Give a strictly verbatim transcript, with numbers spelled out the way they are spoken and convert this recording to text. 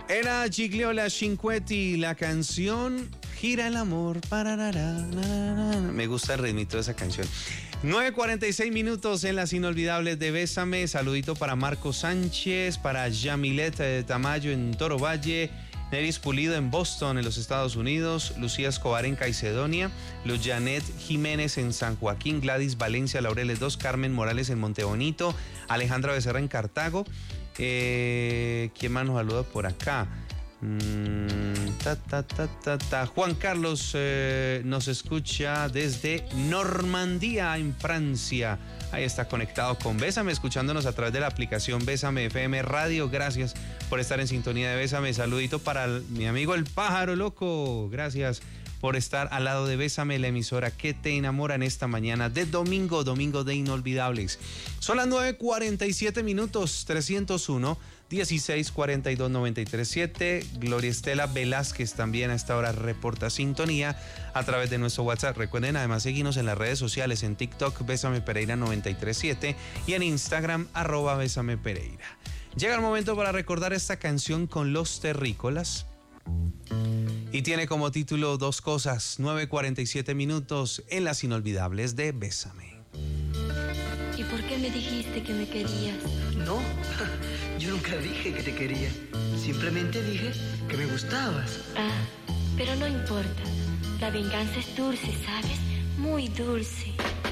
Era Gigliola Cinquetti, la canción Gira el amor. Pararara, me gusta el ritmito de esa canción. nueve cuarenta y seis minutos en las inolvidables de Bésame. Saludito para Marco Sánchez, para Yamilet Tamayo en Toro Valle, Neris Pulido en Boston, en los Estados Unidos, Lucía Escobar en Caicedonia, Luz Janet Jiménez en San Joaquín, Gladys Valencia, Laureles dos, Carmen Morales en Montebonito, Alejandra Becerra en Cartago. Eh, ¿Quién más nos saluda por acá? Mm, ta, ta, ta, ta, ta. Juan Carlos eh, nos escucha desde Normandía, en Francia. Ahí está conectado con Bésame, escuchándonos a través de la aplicación Bésame F M Radio. Gracias por estar en sintonía de Bésame. Saludito para el, mi amigo el Pájaro Loco. Gracias por estar al lado de Bésame, la emisora que te enamora en esta mañana de domingo, domingo de inolvidables. Son las nueve cuarenta y siete minutos, trescientos uno, dieciséis cuarenta y dos, noventa y tres siete. Gloria Estela Velázquez también a esta hora reporta sintonía a través de nuestro WhatsApp. Recuerden además seguirnos en las redes sociales, en TikTok, Bésame Pereira noventa y tres siete y en Instagram, arroba Bésame Pereira. Llega el momento para recordar esta canción con Los Terrícolas. Y tiene como título Dos Cosas. Nueve cuarenta y siete minutos en las inolvidables de Bésame. ¿Y por qué me dijiste que me querías? No, yo nunca dije que te quería. Simplemente dije que me gustabas. Ah, pero no importa. La venganza es dulce, ¿sabes? Muy dulce.